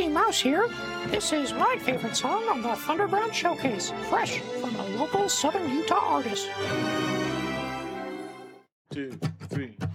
Mighty Mouse here. This is my favorite song on the Thunderground Showcase, fresh from a local Southern Utah artist. 2, 3.